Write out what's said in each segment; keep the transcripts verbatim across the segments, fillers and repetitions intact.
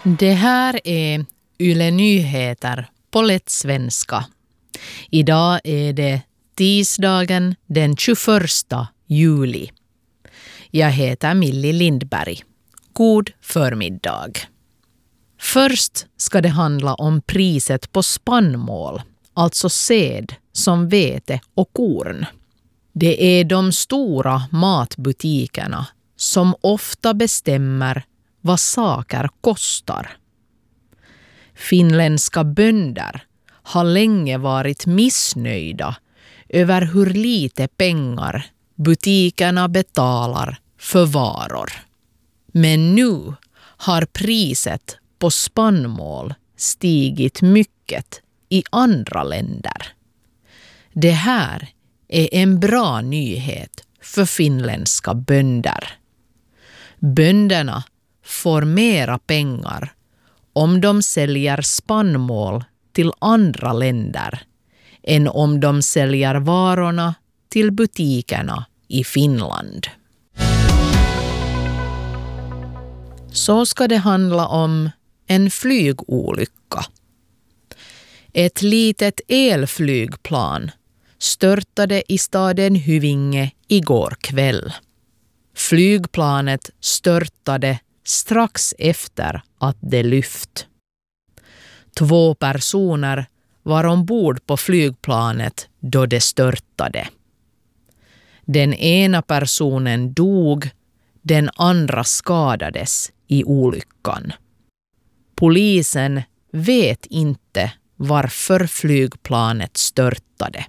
Det här är Yle Nyheter på lätt svenska. Idag är det tisdagen den tjugoförsta juli. Jag heter Millie Lindberg. God förmiddag. Först ska det handla om priset på spannmål, alltså säd som vete och korn. Det är de stora matbutikerna som ofta bestämmer vad saker kostar. Finländska bönder har länge varit missnöjda över hur lite pengar butikerna betalar för varor. Men nu har priset på spannmål stigit mycket i andra länder. Det här är en bra nyhet för finländska bönder. Bönderna får mera pengar om de säljer spannmål till andra länder än om de säljer varorna till butikerna i Finland. Så ska det handla om en flygolycka. Ett litet elflygplan störtade i staden Hyvinge igår kväll. Flygplanet störtade strax efter att det lyft. Två personer var ombord på flygplanet då det störtade. Den ena personen dog, den andra skadades i olyckan. Polisen vet inte varför flygplanet störtade.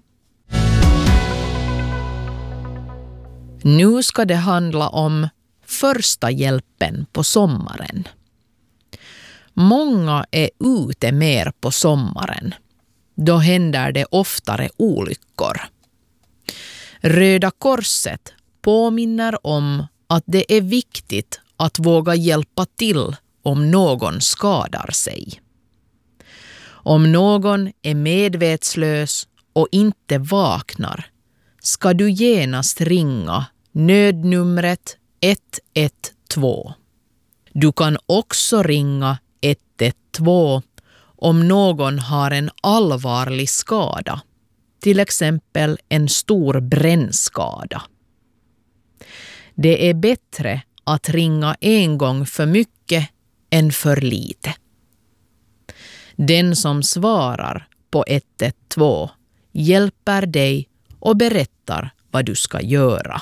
Nu ska det handla om första hjälpen på sommaren. Många är ute mer på sommaren. Då händer det oftare olyckor. Röda Korset påminner om att det är viktigt att våga hjälpa till om någon skadar sig. Om någon är medvetslös och inte vaknar ska du genast ringa nödnumret ett ett två. Du kan också ringa ett ett två om någon har en allvarlig skada, till exempel en stor brännskada. Det är bättre att ringa en gång för mycket än för lite. Den som svarar på ett ett två hjälper dig och berättar vad du ska göra.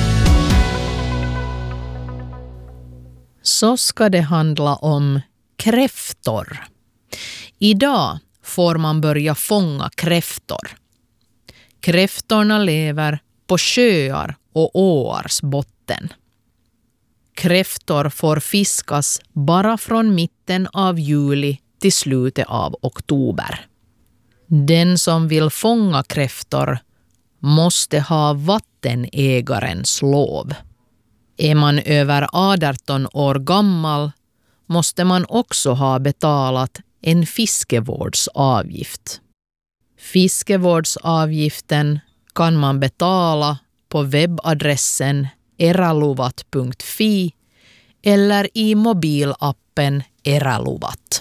Så ska det handla om kräftor. Idag får man börja fånga kräftor. Kräftorna lever på sjöar och åars botten. Kräftor får fiskas bara från mitten av juli till slutet av oktober. Den som vill fånga kräftor måste ha vattenägarens lov. Är man över arton år gammal måste man också ha betalat en fiskevårdsavgift. Fiskevårdsavgiften kan man betala på webbadressen eraluvat punkt fi eller i mobilappen Eraluvat.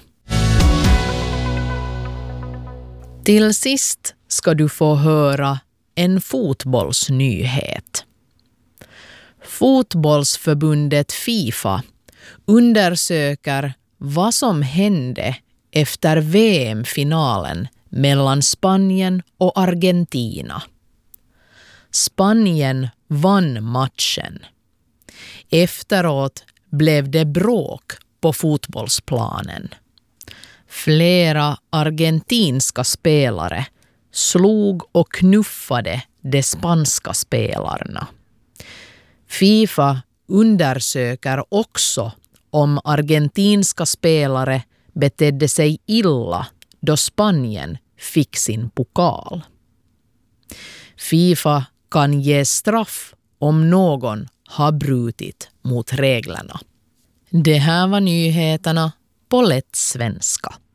Till sist ska du få höra en fotbollsnyhet. Fotbollsförbundet FIFA undersöker vad som hände efter V M-finalen mellan Spanien och Argentina. Spanien vann matchen. Efteråt blev det bråk på fotbollsplanen. Flera argentinska spelare slog och knuffade de spanska spelarna. FIFA undersöker också om argentinska spelare betedde sig illa då Spanien fick sin pokal. FIFA kan ge straff om någon har brutit mot reglerna. Det här var nyheterna på lätt svenska.